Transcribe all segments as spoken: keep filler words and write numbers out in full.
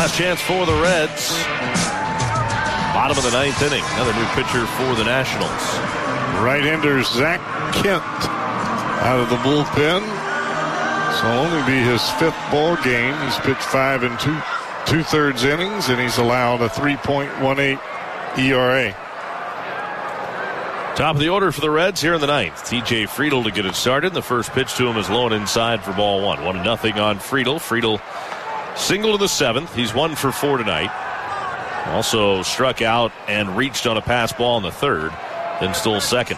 Last chance for the Reds. Bottom of the ninth inning. Another new pitcher for the Nationals. Right-hander Zach Kent out of the bullpen. So it'll only be his fifth ball game. He's pitched five and two two-thirds innings, and he's allowed a three point one eight E R A. Top of the order for the Reds here in the ninth. T J Friedl to get it started. The first pitch to him is low and inside for ball one. One nothing on Friedl. Friedl single to the seventh. He's one for four tonight. Also struck out and reached on a pass ball in the third. Then stole second.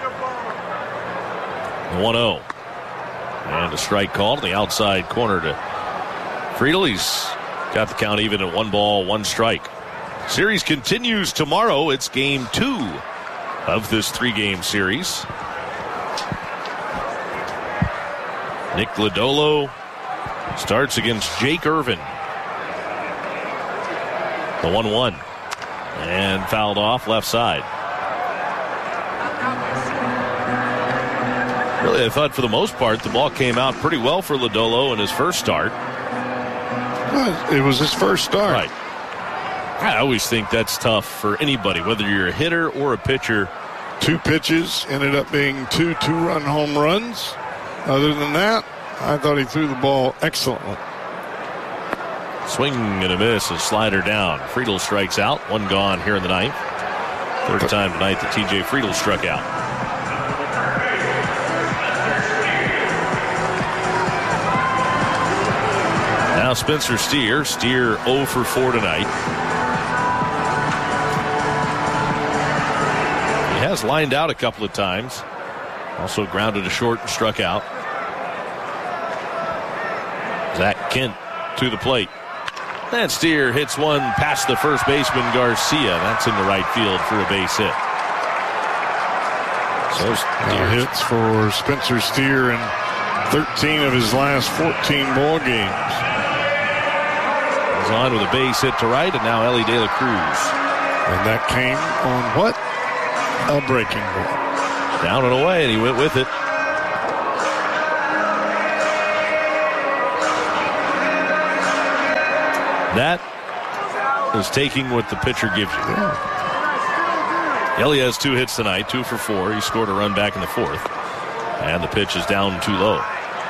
one oh. And a strike called in the outside corner to Friedl. He's got the count even at one ball, one strike. Series continues tomorrow. It's game two of this three-game series. Nick Lodolo starts against Jake Irvin. The one one. And fouled off left side. Really, I thought for the most part the ball came out pretty well for Lodolo in his first start. Well, it was his first start. Right. I always think that's tough for anybody, whether you're a hitter or a pitcher. Two pitches ended up being two two-run home runs. Other than that, I thought he threw the ball excellently. Swing and a miss, a slider down. Friedl strikes out. One gone here in the ninth. Third time tonight that T J Friedl struck out. Now Spencer Steer. Steer oh for four tonight. He has lined out a couple of times. Also grounded to short and struck out. Zach Kent to the plate. And Steer hits one past the first baseman Garcia. That's in the right field for a base hit. So Steer hits for Spencer Steer in thirteen of his last fourteen ball games. He's on with a base hit to right, and now Elly De La Cruz. And that came on what? A breaking ball. Down and away, and he went with it. That is taking what the pitcher gives you. Yeah. Elly has two hits tonight, two for four. He scored a run back in the fourth. And the pitch is down too low.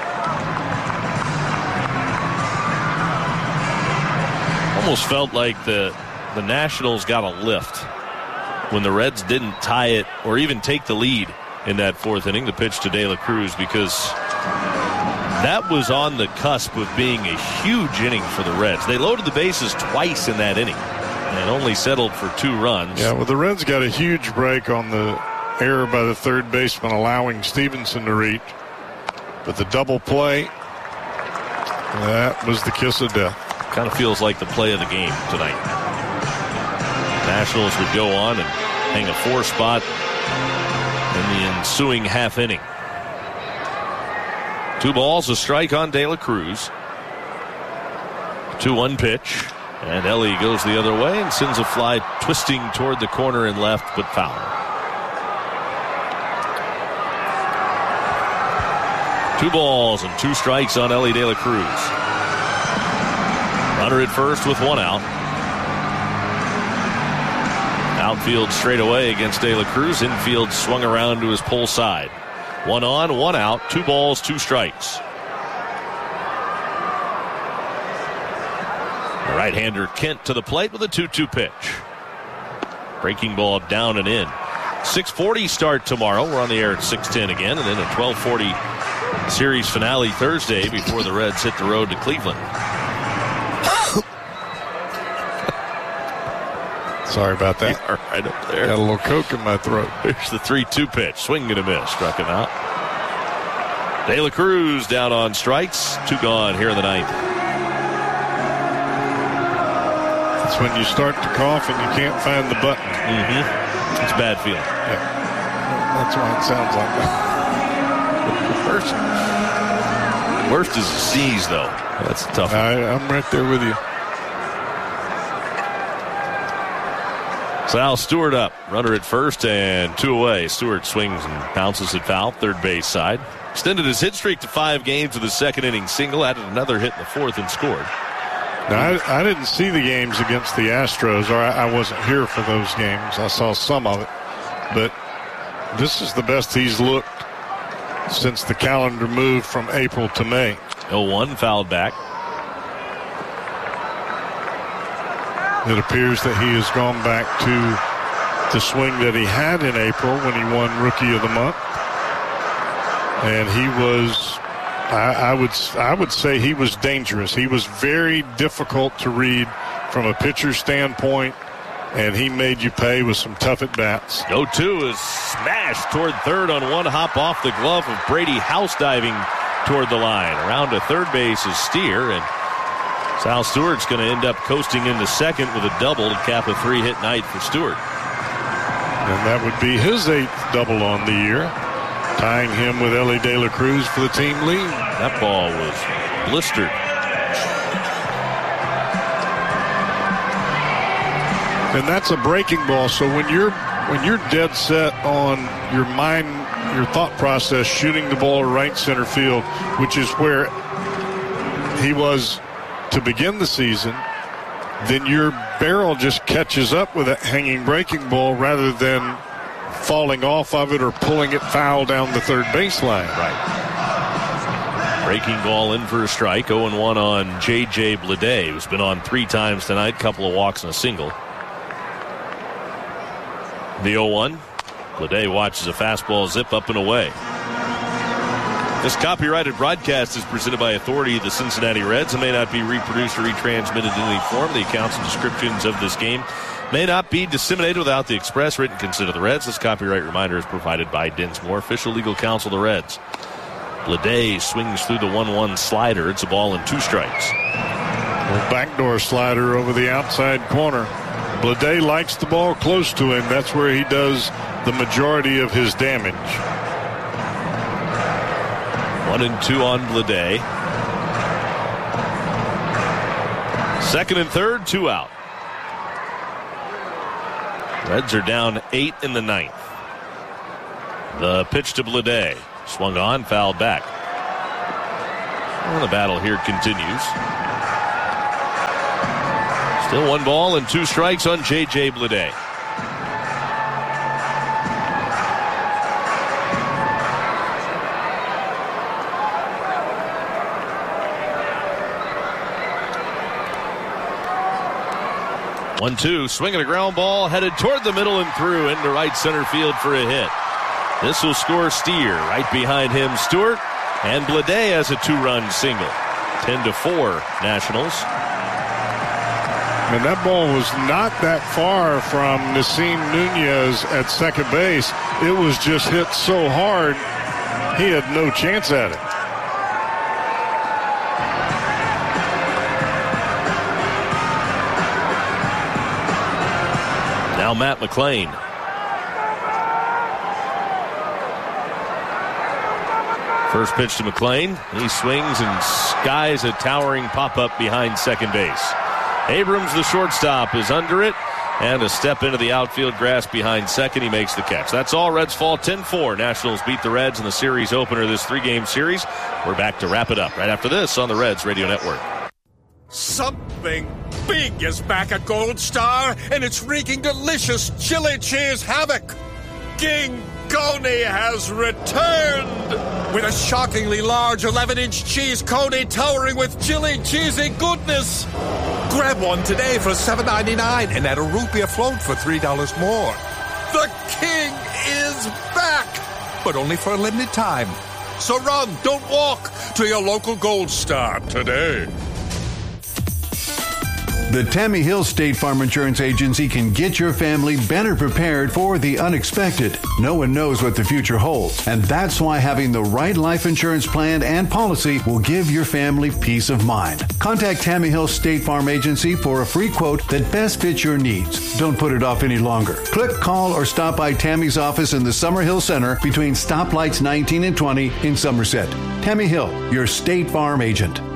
Almost felt like the, the Nationals got a lift when the Reds didn't tie it or even take the lead in that fourth inning, the pitch to De La Cruz, because that was on the cusp of being a huge inning for the Reds. They loaded the bases twice in that inning and only settled for two runs. Yeah, well, the Reds got a huge break on the error by the third baseman, allowing Stevenson to reach. But the double play, that was the kiss of death. Kind of feels like the play of the game tonight. Nationals would go on and hang a four spot in the ensuing half inning. Two balls, a strike on De La Cruz. two one pitch. And Elly goes the other way and sends a fly twisting toward the corner and left, but foul. Two balls and two strikes on Elly De La Cruz. Runner at first with one out. Outfield straight away against De La Cruz. Infield swung around to his pull side. One on, one out, two balls, two strikes. The right-hander Kent to the plate with a two two pitch. Breaking ball down and in. six forty start tomorrow. We're on the air at six ten again, and then a twelve forty series finale Thursday before the Reds hit the road to Cleveland. Sorry about that. All right up there. Got a little coke in my throat. Here's the three two pitch. Swing and a miss. Struck him out. De La Cruz down on strikes. Two gone here in the ninth. It's when you start to cough and you can't find the button. Mm-hmm. It's a bad feeling. Yeah. That's why it sounds like that. Worst, worst is a sneeze, though. That's a tough one. I, I'm right there with you. Sal Stewart up. Runner at first and two away. Stewart swings and bounces it foul. Third base side. Extended his hit streak to five games with a second inning single. Added another hit in the fourth and scored. Now, I, I didn't see the games against the Astros, or I, I wasn't here for those games. I saw some of it. But this is the best he's looked since the calendar moved from April to May. oh one fouled back. It appears that he has gone back to the swing that he had in April when he won Rookie of the Month. And he was, I, I would I would say he was dangerous. He was very difficult to read from a pitcher's standpoint, and he made you pay with some tough at-bats. oh two is smashed toward third on one hop off the glove of Brady, house diving toward the line. Around to third base is Steer, and Sal Stewart's going to end up coasting into second with a double to cap a three-hit night for Stewart. And that would be his eighth double on the year, tying him with Ellie De La Cruz for the team lead. That ball was blistered. And that's a breaking ball. So when you're when you're dead set on your mind, your thought process, shooting the ball to right center field, which is where he was to begin the season, then your barrel just catches up with a hanging breaking ball rather than falling off of it or pulling it foul down the third baseline. Right. Breaking ball in for a strike. oh and one on J J Bleday, who's been on three times tonight, couple of walks and a single. The oh one. Bleday watches a fastball zip up and away. This copyrighted broadcast is presented by authority of the Cincinnati Reds and may not be reproduced or retransmitted in any form. The accounts and descriptions of this game may not be disseminated without the express written consent of the Reds. This copyright reminder is provided by Dinsmore, official legal counsel of the Reds. Bleday swings through the one one slider. It's a ball and two strikes. Well, backdoor slider over the outside corner. Bleday likes the ball close to him. That's where he does the majority of his damage. One and two on Bleday. Second and third, two out. Reds are down eight in the ninth. The pitch to Bleday. Swung on, fouled back. Well, the battle here continues. Still one ball and two strikes on J J Bleday. one two, swinging a ground ball, headed toward the middle and through into right center field for a hit. This will score Steer. Right behind him, Stewart. And Bleday has a two-run single. ten to four, Nationals. And that ball was not that far from Nassim Nunez at second base. It was just hit so hard, he had no chance at it. Now Matt McLean. First pitch to McLean. He swings and skies a towering pop-up behind second base. Abrams, the shortstop, is under it. And a step into the outfield grass behind second. He makes the catch. That's all. Reds fall ten four. Nationals beat the Reds in the series opener of this three-game series. We're back to wrap it up right after this on the Reds Radio Network. Something big is back at Gold Star, and it's wreaking delicious chili cheese havoc. King Coney has returned with a shockingly large eleven-inch cheese coney towering with chili cheesy goodness. Grab one today for seven ninety-nine and add a root beer float for three dollars more. The king is back, but only for a limited time. So run, don't walk, to your local Gold Star today. The Tammy Hill State Farm Insurance Agency can get your family better prepared for the unexpected. No one knows what the future holds, and that's why having the right life insurance plan and policy will give your family peace of mind. Contact Tammy Hill State Farm Agency for a free quote that best fits your needs. Don't put it off any longer. Click, call, or stop by Tammy's office in the Summerhill Center between stoplights nineteen and twenty in Somerset. Tammy Hill, your State Farm agent.